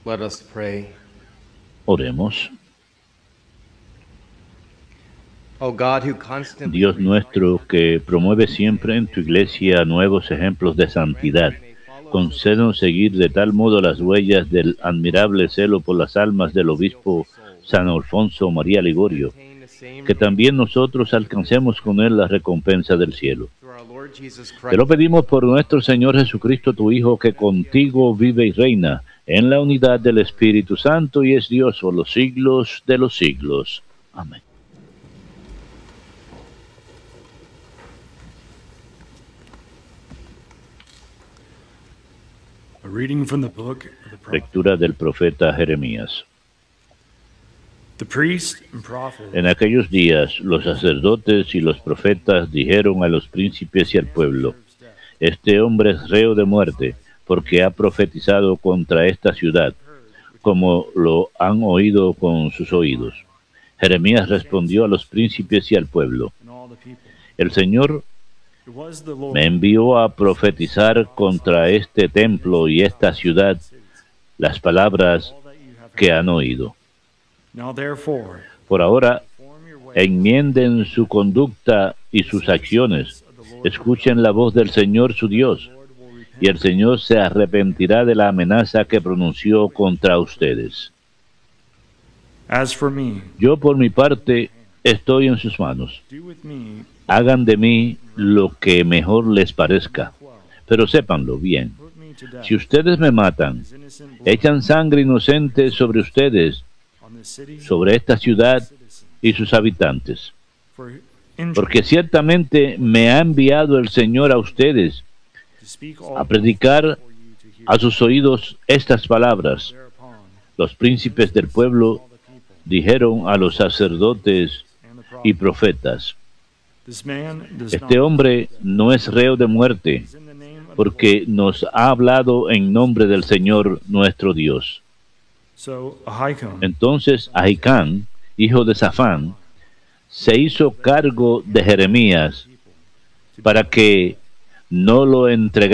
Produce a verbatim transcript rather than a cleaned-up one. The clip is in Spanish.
Let us pray. Oremos. Oh God, who constantly Dios nuestro, que promueve siempre en tu iglesia nuevos ejemplos de santidad, concédenos seguir de tal modo las huellas del admirable celo por las almas del obispo San Alfonso María Ligorio, que también nosotros alcancemos con él la recompensa del cielo. Te lo pedimos por nuestro Señor Jesucristo, tu Hijo, que contigo vive y reina en la unidad del Espíritu Santo y es Dios por los siglos de los siglos. Amén. A reading from the book of the prophet. Lectura del profeta Jeremías. The priest and prophet En aquellos días, los sacerdotes y los profetas dijeron a los príncipes y al pueblo: Este hombre es reo de muerte, porque ha profetizado contra esta ciudad, como lo han oído con sus oídos. Jeremías respondió a los príncipes y al pueblo: and all the people. El Señor It was the Lord me envió a profetizar contra este templo y esta ciudad las palabras all that you have que heard. han oído. Now therefore, Por ahora, form your way enmienden su conducta y sus acciones. Escuchen la voz del Señor su Dios, y el Señor se arrepentirá de la amenaza que pronunció contra ustedes. As for me, Yo por mi parte estoy en sus manos. do with me Hagan de mí lo que mejor les parezca, well. pero sépanlo bien. Put me to death. Si ustedes me matan, His innocent blood echan sangre inocente sobre ustedes, on the city sobre esta ciudad citizens. y sus habitantes. For injury Porque ciertamente me ha enviado el Señor a ustedes to speak all a predicar for you to hear. a sus oídos estas palabras. Thereupon, Los príncipes del pueblo all the people dijeron a los sacerdotes and the y prophets, profetas: this man does Este not hombre no es reo de muerte, is in the name of the porque Lord. nos ha hablado en nombre del Señor nuestro Dios. So Ahikam, Entonces Ahicán, hijo de Safán, se hizo cargo de Jeremías para que no lo entregara